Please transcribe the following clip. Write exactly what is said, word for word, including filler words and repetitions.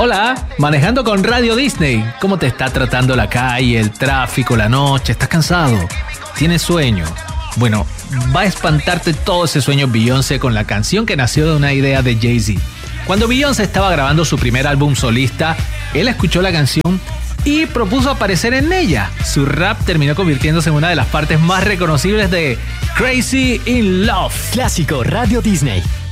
Hola, manejando con Radio Disney. ¿Cómo te está tratando la calle, el tráfico, la noche? ¿Estás cansado? ¿Tienes sueño? Bueno, va a espantarte todo ese sueño Beyoncé con la canción que nació de una idea de Jay-Z. Cuando Beyoncé estaba grabando su primer álbum solista, él escuchó la canción y propuso aparecer en ella. Su rap terminó convirtiéndose en una de las partes más reconocibles de Crazy in Love. Clásico Radio Disney.